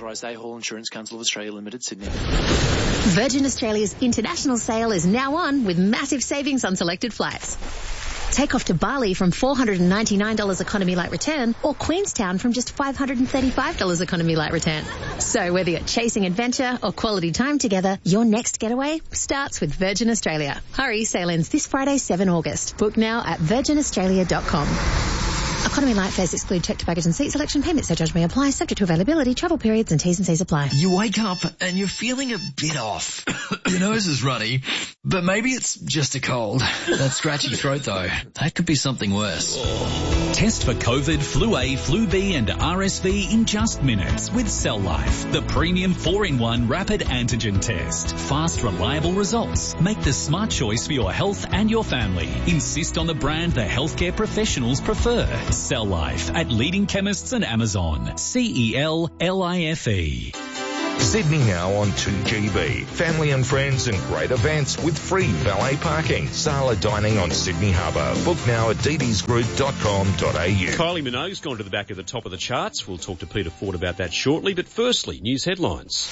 Authorised A Hall Insurance Council of Australia Limited, Sydney. Virgin Australia's international sale is now on with massive savings on selected flights. Take off to Bali from $499 economy light return or Queenstown from just $535 economy light return. So whether you're chasing adventure or quality time together, your next getaway starts with Virgin Australia. Hurry, sail ends this Friday, 7 August. Book now at virginaustralia.com. Economy light fares exclude checked baggage and seat selection. Payment surcharge may apply, subject to availability, travel periods and T's and C's apply. You wake up and you're feeling a bit off. Your nose is runny, but maybe it's just a cold. That scratchy throat though, that could be something worse. Test for COVID, Flu A, Flu B and RSV in just minutes with Cell Life, the premium 4-in-1 rapid antigen test. Fast, reliable results. Make the smart choice for your health and your family. Insist on the brand the healthcare professionals prefer. Cell Life at leading chemists and Amazon. CELLIFE. Sydney Now on 2GB. Family and friends and great events with free valet parking. Sala dining on Sydney Harbour. Book now at ddsgroup.com.au. Kylie Minogue's gone to the back of the top of the charts. We'll talk to Peter Ford about that shortly. But firstly, news headlines.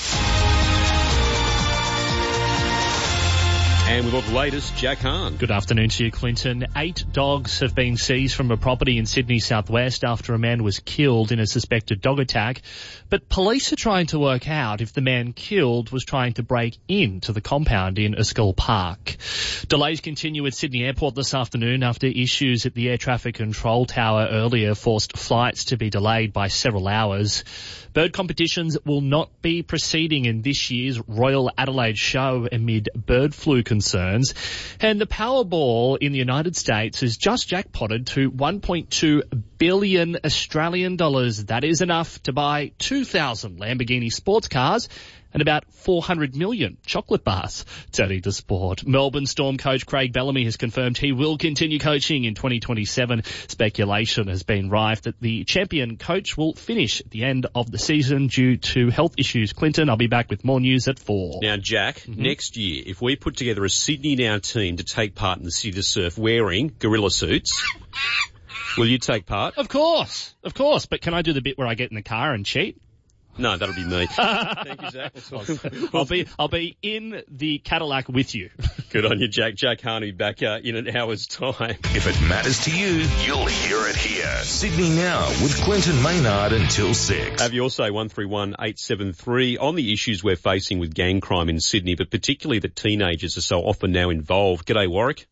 And with all the latest, Jack Hahn. Good afternoon to you, Clinton. 8 dogs have been seized from a property in Sydney southwest after a man was killed in a suspected dog attack. But police are trying to work out if the man killed was trying to break into the compound in Erskill Park. Delays continue at Sydney Airport this afternoon after issues at the air traffic control tower earlier forced flights to be delayed by several hours. Bird competitions will not be proceeding in this year's Royal Adelaide show amid bird flu concerns. And the Powerball in the United States has just jackpotted to 1.2 billion Australian dollars. That is enough to buy 2,000 Lamborghini sports cars and about 400 million chocolate bars. Turning to sport, Melbourne Storm coach Craig Bellamy has confirmed he will continue coaching in 2027. Speculation has been rife that the champion coach will finish at the end of the season due to health issues. Clinton, I'll be back with more news at 4. Now, Jack, next year, if we put together a Sydney Now team to take part in the City to Surf wearing gorilla suits, will you take part? Of course. But can I do the bit where I get in the car and cheat? No, that'll be me. Thank you, Zach. I'll be in the Cadillac with you. Good on you, Jack. Jack Harney back in an hour's time. If it matters to you, you'll hear it here. Sydney Now with Clinton Maynard until 6. Have your say 131873 on the issues we're facing with gang crime in Sydney, but particularly that teenagers are so often now involved. G'day, Warwick.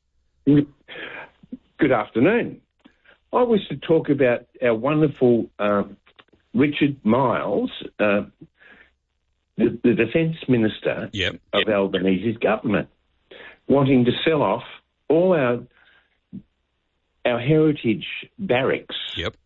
Good afternoon. I wish to talk about our wonderful Richard Miles, the Defence Minister of Albanese's government, wanting to sell off all our heritage barracks. Yep.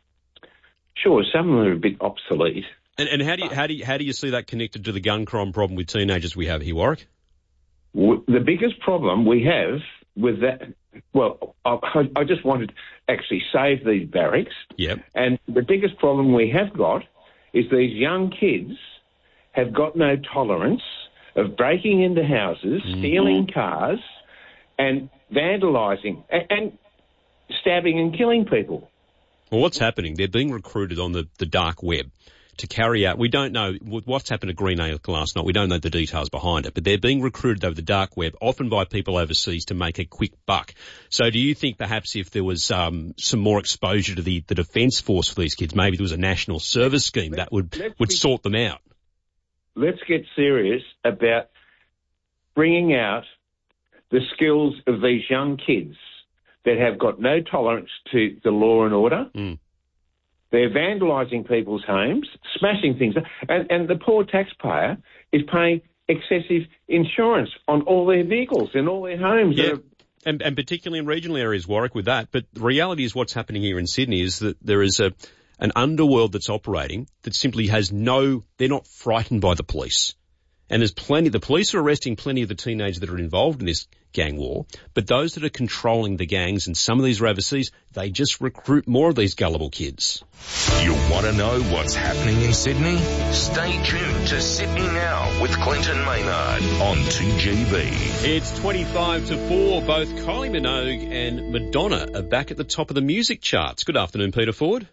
Sure, some of them are a bit obsolete. And how do you see that connected to the gun crime problem with teenagers we have here, Warwick? The biggest problem we have with that, well, I just wanted to actually save these barracks. Yep. And the biggest problem we have got is these young kids have got no tolerance of breaking into houses, stealing cars, and vandalising and stabbing and killing people. Well, what's happening? They're being recruited on the dark web to carry out, we don't know what's happened to Green Acre last night. We don't know the details behind it, but they're being recruited over the dark web, often by people overseas to make a quick buck. So do you think perhaps if there was some more exposure to the defence force for these kids, maybe there was a national service scheme that would sort them out? Let's get serious about bringing out the skills of these young kids that have got no tolerance to the law and order. They're vandalising people's homes, smashing things, and the poor taxpayer is paying excessive insurance on all their vehicles and all their homes. Yeah, and particularly in regional areas, Warwick, with that. But the reality is what's happening here in Sydney is that there is an underworld that's operating that simply has they're not frightened by the police. And the police are arresting plenty of the teenagers that are involved in this gang war, but those that are controlling the gangs, and some of these are overseas, they just recruit more of these gullible kids. You want to know what's happening in Sydney? Stay tuned to Sydney Now with Clinton Maynard on 2GB. It's 25 to 4. Both Kylie Minogue and Madonna are back at the top of the music charts. Good afternoon, Peter Ford.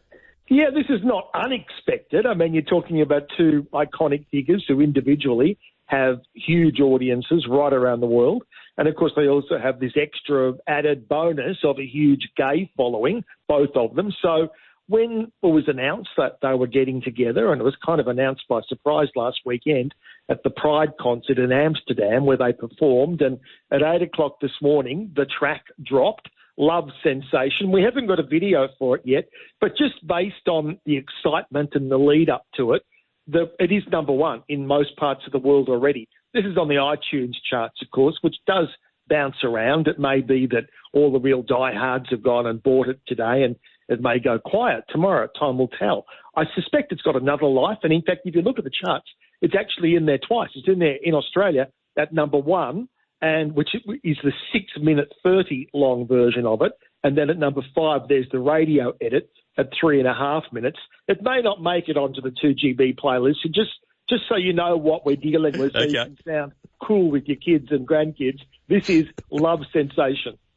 Yeah, this is not unexpected. I mean, you're talking about two iconic figures who individually have huge audiences right around the world. And, of course, they also have this extra added bonus of a huge gay following, both of them. So when it was announced that they were getting together, and it was kind of announced by surprise last weekend at the Pride concert in Amsterdam where they performed, and at 8 o'clock this morning, the track dropped, Love Sensation. We haven't got a video for it yet, but just based on the excitement and the lead up to it, it is number one in most parts of the world already. This is on the iTunes charts, of course, which does bounce around. It may be that all the real diehards have gone and bought it today, and it may go quiet tomorrow. Time will tell. I suspect it's got another life, and in fact, if you look at the charts, it's actually in there twice. It's in there in Australia at number one, and which is the 6-minute 30 long version of it. And then at number 5, there's the radio edit at 3.5 minutes. It may not make it onto the 2GB playlist. So just so you know what we're dealing with, so you can sound cool with your kids and grandkids, this is Love Sensation.